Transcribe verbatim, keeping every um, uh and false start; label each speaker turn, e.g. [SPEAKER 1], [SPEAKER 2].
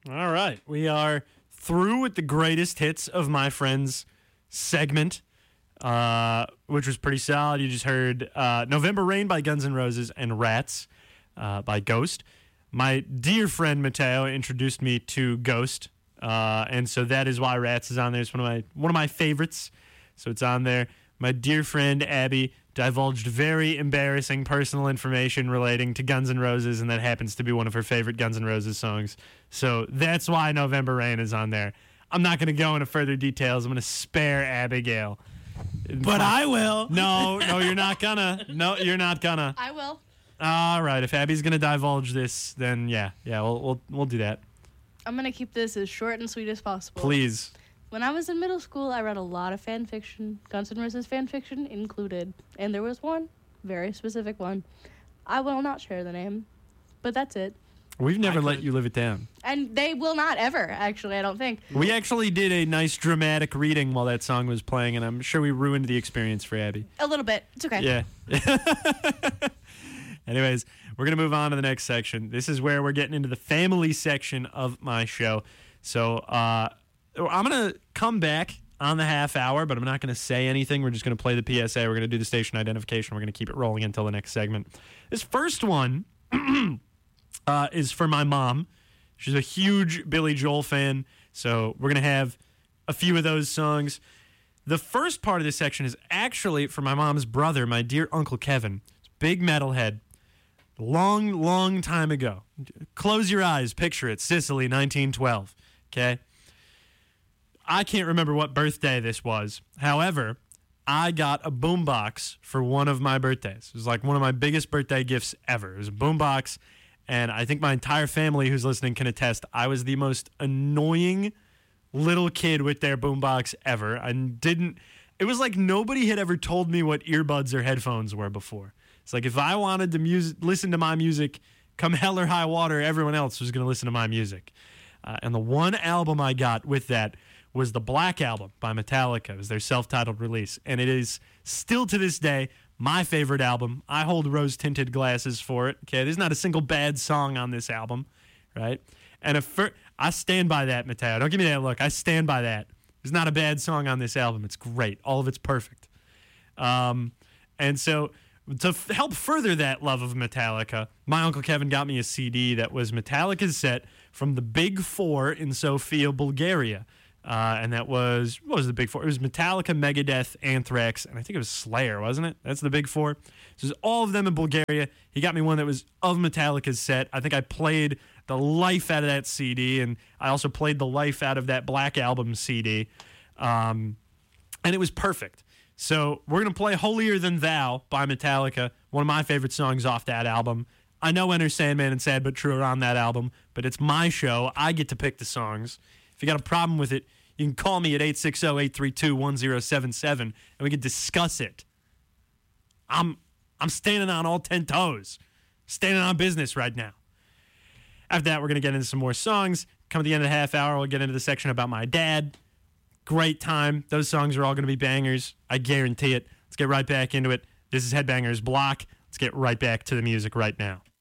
[SPEAKER 1] All right. We are through with the greatest hits of my friends segment, uh, which was pretty solid. You just heard uh, November Rain by Guns N' Roses and Rats uh, by Ghost. My dear friend Mateo introduced me to Ghost, uh, and so that is why Rats is on there. It's one of my one of my favorites, so it's on there. My dear friend Abby divulged very embarrassing personal information relating to Guns N' Roses, and that happens to be one of her favorite Guns N' Roses songs. So that's why November Rain is on there. I'm not going to go into further details. I'm going to spare Abigail.
[SPEAKER 2] But I will.
[SPEAKER 1] No, no, you're not gonna. No, you're not gonna.
[SPEAKER 3] I will.
[SPEAKER 1] All right, if Abby's going to divulge this, then yeah, yeah, we'll we'll, we'll do that.
[SPEAKER 3] I'm going to keep this as short and sweet as possible.
[SPEAKER 1] Please.
[SPEAKER 3] When I was in middle school, I read a lot of fan fiction, Guns N' Roses fan fiction included, and there was one, very specific one. I will not share the name, but that's it.
[SPEAKER 1] We've never
[SPEAKER 2] I
[SPEAKER 1] let
[SPEAKER 2] could-
[SPEAKER 1] you live it down.
[SPEAKER 3] And they will not ever, actually, I don't think.
[SPEAKER 1] We actually did a nice dramatic reading while that song was playing, and I'm sure we ruined the experience for Abby.
[SPEAKER 3] A little bit. It's okay.
[SPEAKER 1] Yeah. Anyways, we're going to move on to the next section. This is where we're getting into the family section of my show. So uh, I'm going to come back on the half hour, but I'm not going to say anything. We're just going to play the P S A. We're going to do the station identification. We're going to keep it rolling until the next segment. This first one uh, is for my mom. She's a huge Billy Joel fan, so we're going to have a few of those songs. The first part of this section is actually for my mom's brother, my dear Uncle Kevin. Big metalhead. Long, long time ago. Close your eyes. Picture it. Sicily, nineteen twelve. Okay? I can't remember what birthday this was. However, I got a boombox for one of my birthdays. It was like one of my biggest birthday gifts ever. It was a boombox, and I think my entire family who's listening can attest. I was the most annoying little kid with their boombox ever. I didn't... It was like nobody had ever told me what earbuds or headphones were before. It's like if I wanted to mus- listen to my music, come hell or high water, everyone else was going to listen to my music. Uh, and the one album I got with that was the Black Album by Metallica. It was their self-titled release. And it is still to this day my favorite album. I hold rose-tinted glasses for it. Okay, there's not a single bad song on this album, right? And if fir- I stand by that, Mateo. Don't give me that look. I stand by that. There's not a bad song on this album. It's great. All of it's perfect. Um, and so... To f- help further that love of Metallica, my Uncle Kevin got me a C D that was Metallica's set from the Big Four in Sofia, Bulgaria. Uh, and that was, what was the Big Four? It was Metallica, Megadeth, Anthrax, and I think it was Slayer, wasn't it? That's the Big Four. So it was all of them in Bulgaria. He got me one that was of Metallica's set. I think I played the life out of that C D, and I also played the life out of that Black Album C D. Um, and it was perfect. So we're going to play Holier Than Thou by Metallica, one of my favorite songs off that album. I know Enter Sandman and Sad But True are on that album, but it's my show. I get to pick the songs. If you got a problem with it, you can call me at eight six zero, eight three two, one zero seven seven, and we can discuss it. I'm I'm standing on all ten toes, standing on business right now. After that, we're going to get into some more songs. Come at the end of the half hour, we'll get into the section about my dad. Great time. Those songs are all going to be bangers. I guarantee it. Let's get right back into it. This is Headbangers Block. Let's get right back to the music right now.